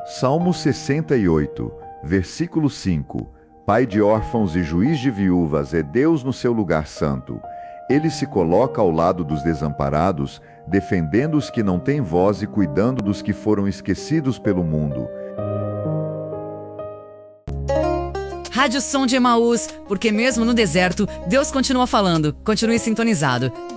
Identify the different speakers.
Speaker 1: Salmo 68, versículo 5. Pai de órfãos e juiz de viúvas é Deus no seu lugar santo. Ele se coloca ao lado dos desamparados, defendendo os que não têm voz e cuidando dos que foram esquecidos pelo mundo.
Speaker 2: Rádio Som de Emaús, porque mesmo no deserto, Deus continua falando. Continue sintonizado.